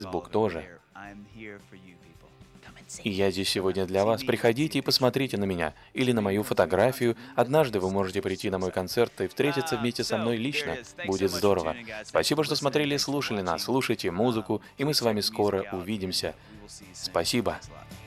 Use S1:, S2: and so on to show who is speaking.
S1: Facebook тоже. И я здесь сегодня для вас. Приходите и посмотрите на меня или на мою фотографию. Однажды вы можете прийти на мой концерт и встретиться вместе со мной лично. Будет здорово. Спасибо, что смотрели и слушали нас. Слушайте музыку, и мы с вами скоро увидимся. Спасибо.